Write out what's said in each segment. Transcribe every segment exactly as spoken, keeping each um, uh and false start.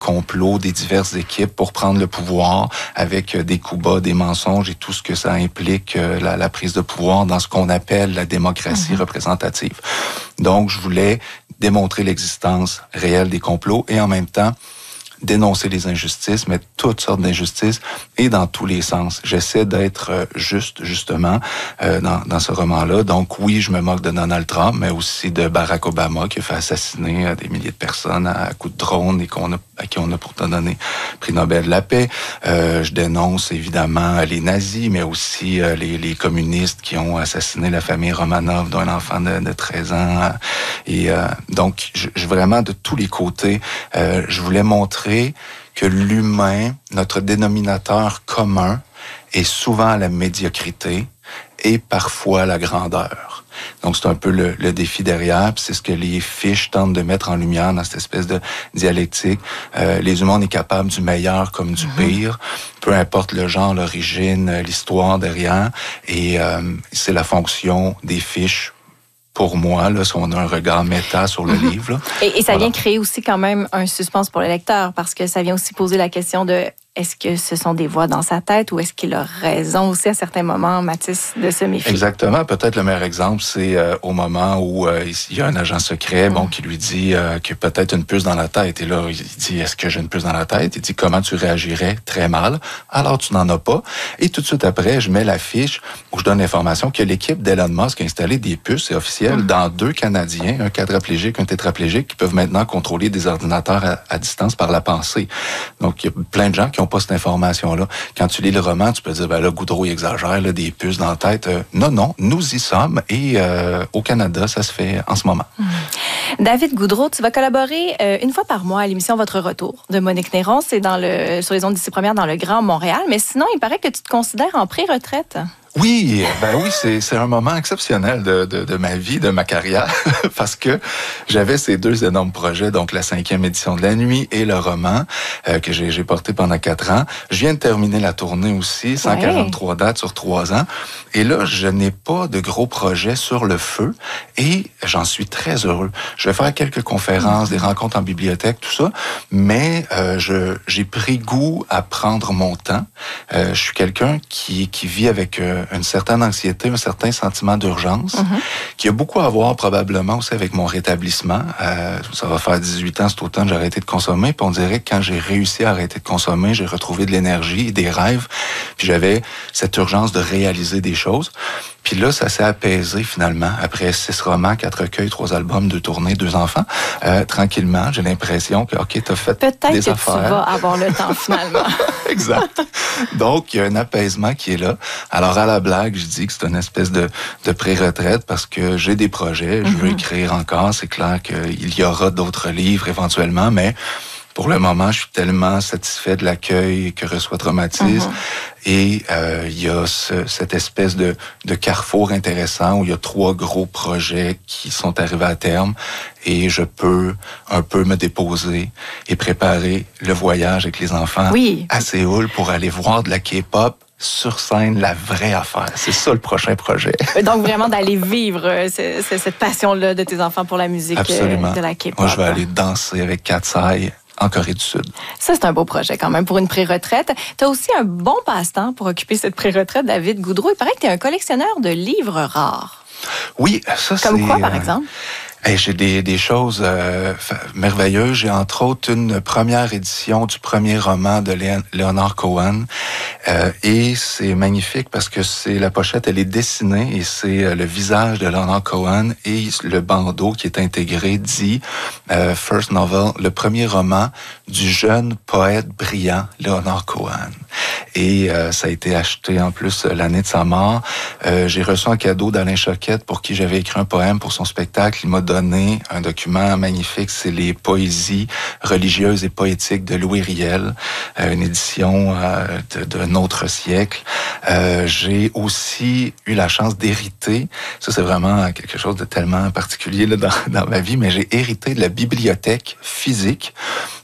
complot des diverses équipes pour prendre le pouvoir avec des coups bas, des mensonges et tout ce que ça implique, la, la prise de pouvoir dans ce qu'on appelle la démocratie mmh. représentative. Donc, je voulais démontrer l'existence réelle des complots et en même temps dénoncer les injustices, mais toutes sortes d'injustices et dans tous les sens. J'essaie d'être juste, justement, euh, dans, dans ce roman-là. Donc oui, je me moque de Donald Trump, mais aussi de Barack Obama qui a fait assassiner des milliers de personnes à coups de drone et qu'on a, à qui on a pourtant donné le prix Nobel de la paix. Euh, je dénonce évidemment les nazis, mais aussi euh, les, les communistes qui ont assassiné la famille Romanov d'un enfant de, de treize ans. Et euh, donc, je, je, vraiment, de tous les côtés, euh, je voulais montrer que l'humain, notre dénominateur commun, est souvent la médiocrité et parfois la grandeur. Donc, c'est un peu le, le défi derrière, puis c'est ce que les fiches tentent de mettre en lumière dans cette espèce de dialectique. Euh, les humains, on est capable du meilleur comme du pire, peu importe le genre, l'origine, l'histoire derrière, et euh, c'est la fonction des fiches. Pour moi, là, si on a un regard méta sur le mm-hmm. livre. Là, et, et ça voilà. vient créer aussi quand même un suspense pour le lecteur, parce que ça vient aussi poser la question de est-ce que ce sont des voix dans sa tête ou est-ce qu'il a raison aussi à certains moments, Mathis, de se méfier? Exactement. Peut-être le meilleur exemple, c'est euh, au moment où euh, il y a un agent secret mm. bon, qui lui dit euh, qu'il a peut-être une puce dans la tête. Et là, il dit, est-ce que j'ai une puce dans la tête? Il dit, comment tu réagirais? Très mal. Alors, tu n'en as pas. Et tout de suite après, je mets la fiche où je donne l'information que l'équipe d'Elon Musk a installé des puces, c'est officiel, mm. dans deux Canadiens, un quadriplégique, un tétraplégique, qui peuvent maintenant contrôler des ordinateurs à, à distance par la pensée. Donc, il y a plein de gens qui n'ont pas cette information-là. Quand tu lis le roman, tu peux dire, ben là, Goudreau, il exagère, là, des puces dans la tête. Euh, non, non, nous y sommes et euh, au Canada, ça se fait en ce moment. Mmh. David Goudreau, tu vas collaborer euh, une fois par mois à l'émission Votre Retour de Monique Néron. C'est dans le, sur les ondes d'ici première dans le Grand Montréal. Mais sinon, il paraît que tu te considères en pré-retraite. Oui, ben oui, c'est, c'est un moment exceptionnel de, de, de ma vie, de ma carrière, parce que j'avais ces deux énormes projets, donc la cinquième édition de La Nuit et le roman euh, que j'ai, j'ai porté pendant quatre ans. Je viens de terminer la tournée aussi, cent quarante-trois ouais. dates sur trois ans. Et là, je n'ai pas de gros projets sur le feu et j'en suis très heureux. Je vais faire quelques conférences, mmh. des rencontres en bibliothèque, tout ça, mais euh, je, j'ai pris goût à prendre mon temps. Euh, je suis quelqu'un qui, qui vit avec... Euh, une certaine anxiété, un certain sentiment d'urgence, mm-hmm. qui a beaucoup à voir probablement aussi avec mon rétablissement. Euh, ça va faire dix-huit ans cet automne, j'ai arrêté de consommer, puis on dirait que quand j'ai réussi à arrêter de consommer, j'ai retrouvé de l'énergie et des rêves, puis j'avais cette urgence de réaliser des choses. Puis là, ça s'est apaisé finalement. Après six romans, quatre recueils, trois albums, deux tournées, deux enfants. Euh, tranquillement, j'ai l'impression que, OK, t'as fait Peut-être des que affaires. tu vas avoir le temps finalement. Exact. Donc, il y a un apaisement qui est là. Alors, à la blague, je dis que c'est une espèce de, de pré-retraite parce que j'ai des projets, je veux mm-hmm. écrire encore. C'est clair qu'il y aura d'autres livres éventuellement, mais pour le moment, je suis tellement satisfait de l'accueil que reçoit Traumatisme. Mm-hmm. Et euh, il y a ce, cette espèce de, de carrefour intéressant où il y a trois gros projets qui sont arrivés à terme. Et je peux un peu me déposer et préparer le voyage avec les enfants oui. à Séoul pour aller voir de la K-pop sur scène, la vraie affaire. C'est ça le prochain projet. Donc vraiment d'aller vivre euh, c'est, c'est cette passion-là de tes enfants pour la musique Absolument. Euh, de la K-pop. Moi, je vais aller danser avec Katsai en Corée du Sud. Ça, c'est un beau projet quand même pour une pré-retraite. Tu as aussi un bon passe-temps pour occuper cette pré-retraite, David Goudreau. Il paraît que tu es un collectionneur de livres rares. Oui, ça c'est... Comme quoi, par exemple? Hey, j'ai des, des choses euh, merveilleuses. J'ai entre autres une première édition du premier roman de Leonard Cohen. Euh, et c'est magnifique parce que c'est la pochette, elle est dessinée et c'est le visage de Leonard Cohen et le bandeau qui est intégré dit euh, First Novel, le premier roman du jeune poète brillant Leonard Cohen. Et euh, ça a été acheté en plus l'année de sa mort. Euh, j'ai reçu un cadeau d'Alain Choquette pour qui j'avais écrit un poème pour son spectacle. Il m'a donné un document magnifique, c'est les poésies religieuses et poétiques de Louis Riel, euh, une édition euh, de, d'un autre siècle. Euh, j'ai aussi eu la chance d'hériter, ça c'est vraiment quelque chose de tellement particulier là, dans, dans ma vie, mais j'ai hérité de la bibliothèque physique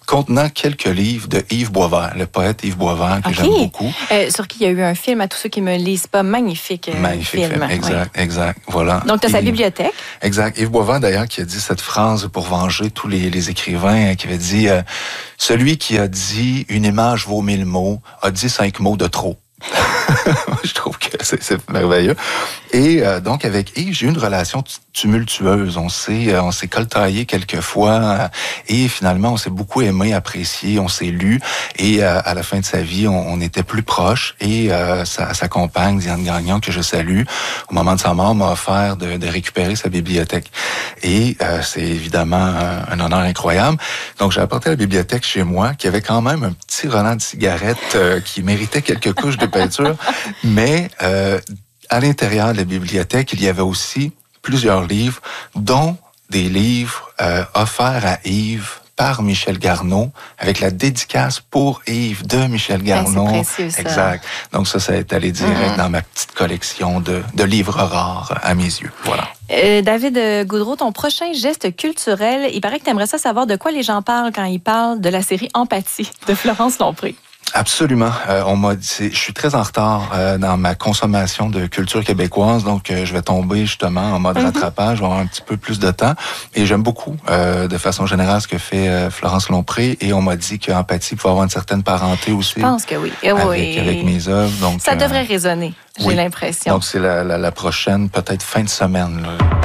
contenant quelques livres de Yves Boisvert, le poète Yves Boisvert, que okay. j'aime beaucoup. Euh, sur qui il y a eu un film, à tous ceux qui me lisent pas, magnifique, euh, magnifique film. film. Exact, oui. exact, voilà. Donc, tu as sa bibliothèque. Exact. Yves Boisvert, d'ailleurs, qui a dit cette phrase pour venger tous les, les écrivains, qui avait dit euh, « Celui qui a dit « une image vaut mille mots » a dit cinq mots de trop ». Je trouve que c'est, c'est merveilleux. Et euh, donc, avec Yves, j'ai eu une relation tumultueuse. On s'est, euh, on s'est coltaillé quelques fois euh, et finalement, on s'est beaucoup aimé, apprécié, on s'est lu. Et euh, à la fin de sa vie, on, on était plus proches. Et euh, sa, sa compagne, Diane Gagnon, que je salue, au moment de sa mort, m'a offert de, de récupérer sa bibliothèque. Et euh, c'est évidemment un, un honneur incroyable. Donc, j'ai apporté la bibliothèque chez moi, qui avait quand même un petit Roland de cigarette euh, qui méritait quelques couches de peinture. Mais euh, à l'intérieur de la bibliothèque, il y avait aussi plusieurs livres, dont des livres euh, offerts à Yves par Michel Garneau, avec la dédicace pour Yves de Michel Garneau. Ben, c'est précieux, ça. Exact. Donc ça, ça est allé direct mmh. dans ma petite collection de, de livres rares à mes yeux. Voilà. Euh, David Goudreau, ton prochain geste culturel, il paraît que tu aimerais ça savoir de quoi les gens parlent quand ils parlent de la série Empathie de Florence Lompré. Absolument. Euh, on m'a dit, je suis très en retard euh, dans ma consommation de culture québécoise, donc euh, je vais tomber justement en mode mm-hmm. rattrapage, je vais avoir un petit peu plus de temps. Et j'aime beaucoup, euh, de façon générale, ce que fait euh, Florence Lompré. Et on m'a dit qu'Empathie pouvait avoir une certaine parenté aussi. Je pense que oui. Avec, oui. avec mes œuvres. Donc, ça devrait euh, résonner, j'ai oui. l'impression. Donc c'est la, la, la prochaine, peut-être fin de semaine, là.